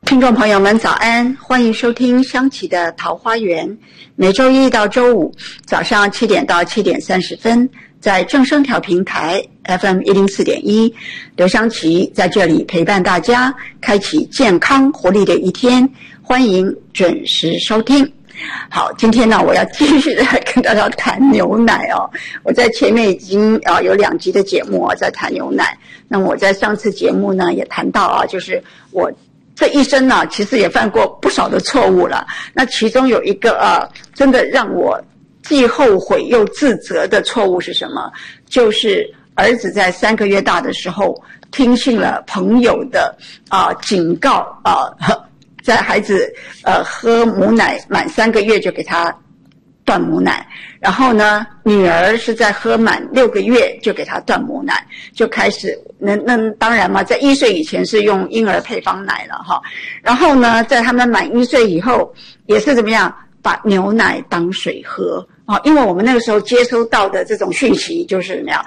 听众朋友们早安，欢迎收听香琪的桃花源，每周一到周五早上7点到7点30分，在正声调频台 FM104.1，刘香琪在这里陪伴大家，开启健康活力的一天，欢迎准时收听。好，今天呢，我要继续来跟大家谈牛奶哦。我在前面已经有2集的节目在谈牛奶。那么我在上次节目呢也谈到就是我这一生呢其实也犯过不少的错误了。那其中有一个真的让我既后悔又自责的错误是什么？就是儿子在3个月大的时候听信了朋友的警告在孩子喝母奶满3个月就给他断母奶，然后呢女儿是在喝满6个月就给他断母奶，就开始那当然嘛，在1岁以前是用婴儿配方奶了哈。然后呢在他们满1岁以后也是怎么样把牛奶当水喝因为我们那个时候接收到的这种讯息就是怎么样